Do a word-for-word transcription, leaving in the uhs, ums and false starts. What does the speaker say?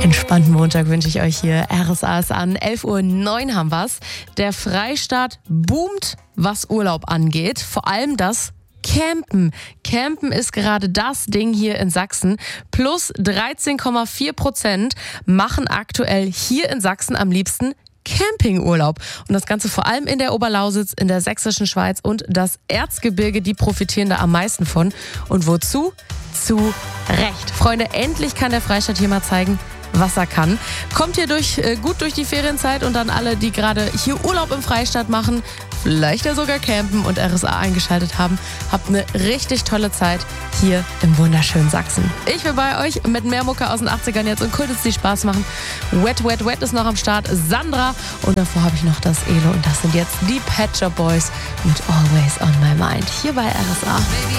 Entspannten Montag wünsche ich euch hier. R S A ist an. elf Uhr neun haben wir's. Der Freistaat boomt, was Urlaub angeht. Vor allem das Campen. Campen ist gerade das Ding hier in Sachsen. Plus dreizehn Komma vier Prozent machen aktuell hier in Sachsen am liebsten Campingurlaub. Und das Ganze vor allem in der Oberlausitz, in der sächsischen Schweiz und das Erzgebirge, die profitieren da am meisten von. Und wozu? Zu Recht. Freunde, endlich kann der Freistaat hier mal zeigen, was er kann. Kommt hier durch, äh, gut durch die Ferienzeit und dann alle, die gerade hier Urlaub im Freistaat machen, vielleicht ja sogar campen und R S A eingeschaltet haben, habt eine richtig tolle Zeit hier im wunderschönen Sachsen. Ich bin bei euch mit mehr Mucke aus den achtzigern jetzt und Kultus, die Spaß machen. Wet, Wet, Wet ist noch am Start. Sandra und davor habe ich noch das Elo und das sind jetzt die Pet Shop Boys mit Always on My Mind hier bei R S A.